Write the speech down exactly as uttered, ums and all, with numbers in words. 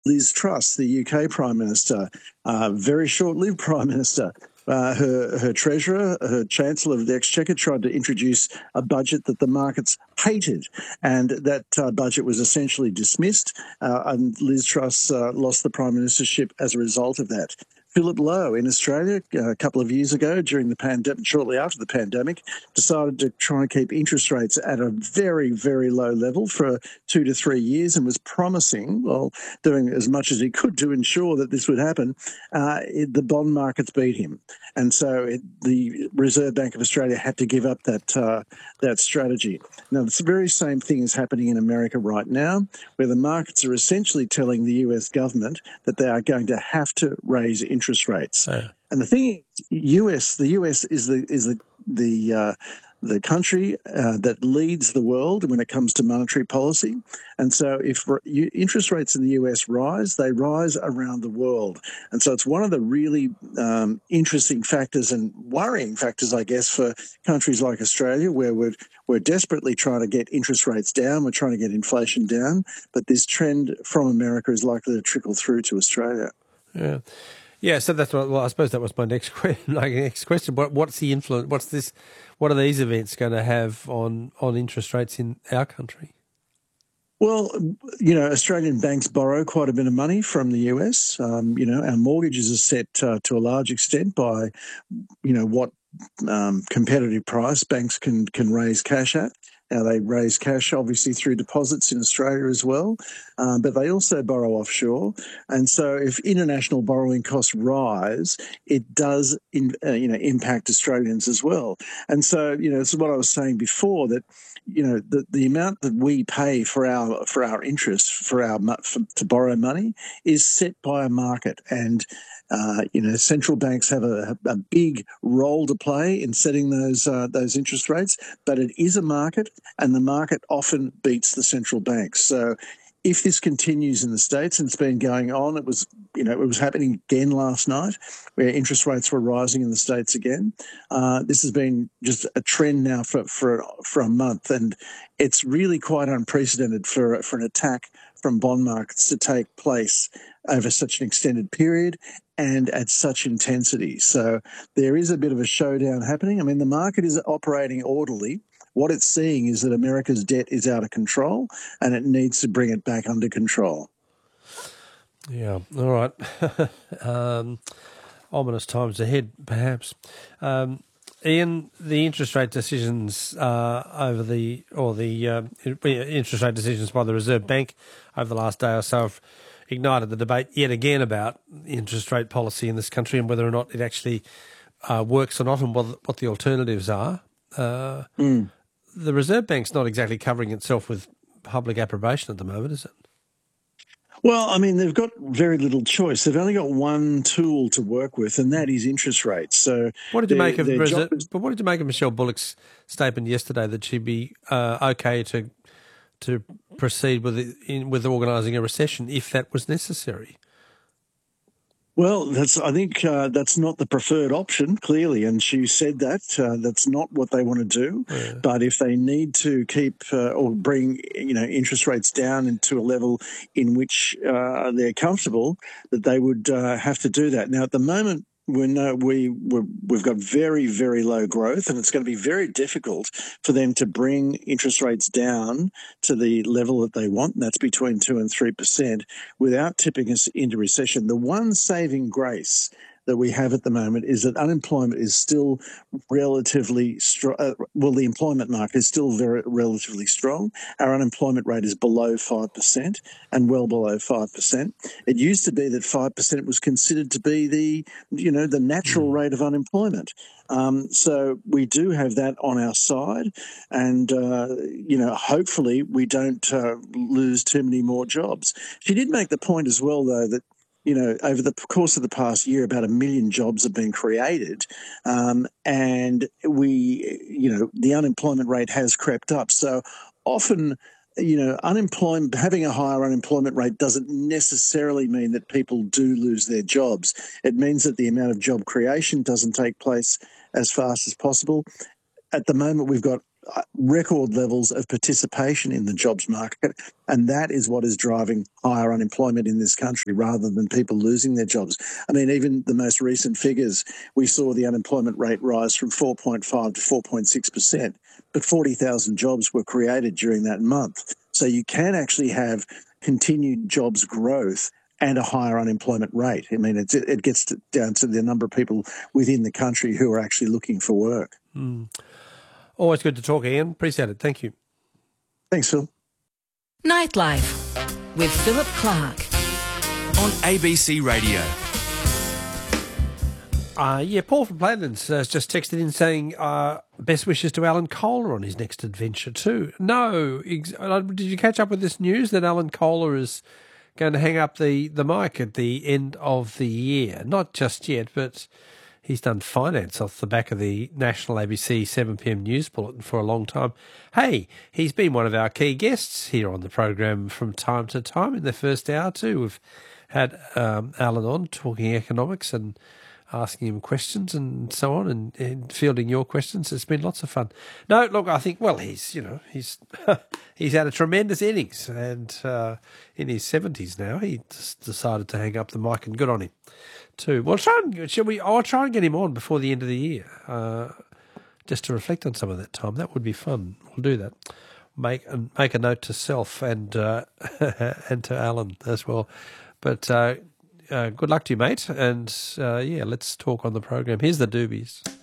Liz Truss, the U K Prime Minister, uh, very short-lived Prime Minister. Uh, her, her treasurer, her Chancellor of the Exchequer, tried to introduce a budget that the markets hated, and that uh, budget was essentially dismissed, uh, and Liz Truss uh, lost the Prime Ministership as a result of that. Philip Lowe in Australia uh, a couple of years ago during the pandemic, shortly after the pandemic, decided to try and keep interest rates at a very, very low level for two to three years and was promising, well, doing as much as he could to ensure that this would happen. Uh, it, the bond markets beat him. And so it, the Reserve Bank of Australia had to give up that uh, that strategy. Now, the very same thing is happening in America right now, where the markets are essentially telling the U S government that they are going to have to raise interest rates. Yeah. And the thing is, U S the U S is the is the the uh, the country uh, that leads the world when it comes to monetary policy. And so if interest rates in the U S rise, they rise around the world. And so it's one of the really um, interesting factors and worrying factors, I guess, for countries like Australia, where we're, we're desperately trying to get interest rates down, we're trying to get inflation down, but this trend from America is likely to trickle through to Australia. Yeah. Yeah, so that's what. Well, I suppose that was my next question. My next question: what, what's the influence? What's this? What are these events going to have on on interest rates in our country? Well, you know, Australian banks borrow quite a bit of money from the U S. Um, you know, our mortgages are set uh, to a large extent by, you know, what um, competitive price banks can can raise cash at. Now, they raise cash, obviously, through deposits in Australia as well, um, but they also borrow offshore. And so if international borrowing costs rise, it does in, uh, you know, impact Australians as well. And so, you know, this is what I was saying before, that, you know, the, the amount that we pay for our for our interest, for our for, to borrow money, is set by a market. And Uh, you know, central banks have a, a big role to play in setting those uh, those interest rates, but it is a market, and the market often beats the central banks. So, if this continues in the States, and it's been going on, it was you know it was happening again last night, where interest rates were rising in the States again. Uh, this has been just a trend now for for for a month, and it's really quite unprecedented for for an attack from bond markets to take place over such an extended period and at such intensity. So there is a bit of a showdown happening. I mean, the market is operating orderly. What it's seeing is that America's debt is out of control and it needs to bring it back under control. Yeah, all right. um, ominous times ahead, perhaps. Um, Ian, the interest rate decisions uh, over the, or the uh, interest rate decisions by the Reserve Bank over the last day or so have ignited the debate yet again about interest rate policy in this country and whether or not it actually uh, works or not, and what, what the alternatives are. Uh, mm. The Reserve Bank's not exactly covering itself with public approbation at the moment, is it? Well, I mean, they've got very little choice. They've only got one tool to work with, and that is interest rates. So, what did you make of Reserve, is, but what did you make of Michelle Bullock's statement yesterday that she'd be uh, okay to to proceed with it, in, with organising a recession if that was necessary? Well, that's. I think uh, that's not the preferred option, clearly, and she said that uh, that's not what they want to do. Yeah. But if they need to keep uh, or bring, you know, interest rates down into a level in which uh, they're comfortable, that they would uh, have to do that. Now, at the moment, we know we we're, we've got very, very low growth, and it's going to be very difficult for them to bring interest rates down to the level that they want, and that's between two and three percent, without tipping us into recession. The one saving grace that we have at the moment is that unemployment is still relatively strong. Uh, well, the employment market is still very relatively strong. Our unemployment rate is below five percent and well below five percent. It used to be that five percent was considered to be the, you know, the natural mm. rate of unemployment. Um, so we do have that on our side, and, uh, you know, hopefully we don't uh, lose too many more jobs. She did make the point as well, though, that you know, over the course of the past year, about a million jobs have been created, um, and we, you know, the unemployment rate has crept up. So often, you know, unemployment, having a higher unemployment rate doesn't necessarily mean that people do lose their jobs. It means that the amount of job creation doesn't take place as fast as possible. At the moment, we've got record levels of participation in the jobs market, and that is what is driving higher unemployment in this country rather than people losing their jobs. I mean, even the most recent figures, we saw the unemployment rate rise from four point five to four point six percent, but forty thousand jobs were created during that month. So you can actually have continued jobs growth and a higher unemployment rate. I mean, it, it gets to, down to the number of people within the country who are actually looking for work. Mm. Always good to talk, Ian. Appreciate it. Thank you. Thanks, Phil. Nightlife with Philip Clark on A B C Radio. Uh, yeah, Paul from Plainlands uh, has just texted in saying uh, best wishes to Alan Kohler on his next adventure too. No, ex- did you catch up with this news that Alan Kohler is going to hang up the, the mic at the end of the year? Not just yet, but he's done finance off the back of the national A B C seven p m news bulletin for a long time. Hey, he's been one of our key guests here on the program from time to time. In the first hour too, we've had um, Alan on talking economics and asking him questions and so on, and, and fielding your questions. It's been lots of fun. No, look, I think, well, he's, you know, he's he's had a tremendous innings, and uh, in his seventies now, he just decided to hang up the mic, and good on him too. Well, try and, shall we, I'll try and get him on before the end of the year, uh, just to reflect on some of that time. That would be fun. We'll do that. Make, make a note to self and, uh, and to Alan as well. But, uh, Uh, good luck to you, mate. And, uh, yeah, let's talk on the program. Here's the Doobies.